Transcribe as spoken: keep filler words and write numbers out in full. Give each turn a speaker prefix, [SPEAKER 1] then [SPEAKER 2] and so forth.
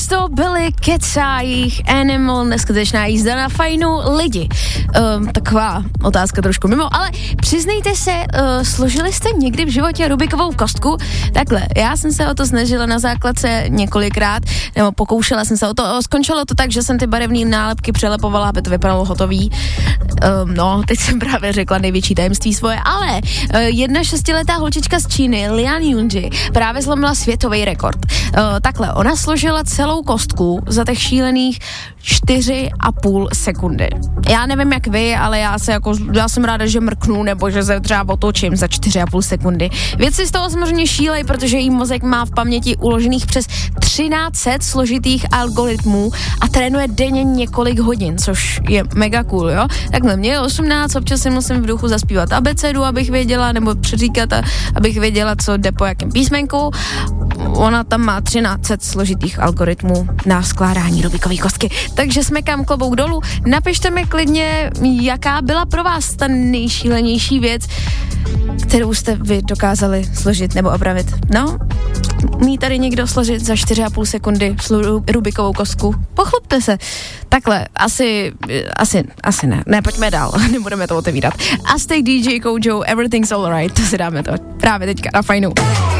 [SPEAKER 1] to byly Keca, jejich Animal, neskutečná jízda na Fajnu lidi. Um, taková otázka trošku mimo, ale přiznejte se, uh, složili jste někdy v životě Rubikovou kostku? Takhle, já jsem se o to snažila na základce několikrát, nebo pokoušela jsem se o to, skončilo to tak, že jsem ty barevné nálepky přelepovala, aby to vypadalo hotový. Um, no, teď jsem právě řekla největší tajemství svoje, ale uh, jedna šestiletá holčička z Číny, Lian Yunji, právě zlomila světový rekord. Uh, takhle, ona složila celou kostku za těch šílených čtyři a půl sekundy. Já nevím jak vy, ale já se jako, já jsem ráda, že mrknu, nebo že se třeba otočím za čtyři a půl sekundy. Vědci z toho samozřejmě šílej, protože jí mozek má v paměti uložených přes třináct set složitých algoritmů a trénuje denně několik hodin, což je mega cool, jo? Takhle, mě je osmnáct, občas si musím v duchu zaspívat abecedu, abych věděla, nebo přeříkat, a, abych věděla, co jde po jakém písmenku. Ona tam má třináct set složitých algoritmů na skládání Rubikové kostky. Takže smekám klobouk dolů. Napište mi klidně, jaká byla pro vás ta nejšílenější věc, kterou jste vy dokázali složit nebo opravit. No, umí tady někdo složit za čtyři a půl sekundy slu- Rubikovou kostku? Pochlupte se. Takhle, asi, asi, asi ne. Ne, pojďme dál, nebudeme to otevírat. Aztec dý džej Kojo, Everything's Alright, to si dáme to právě teďka na Fajnu.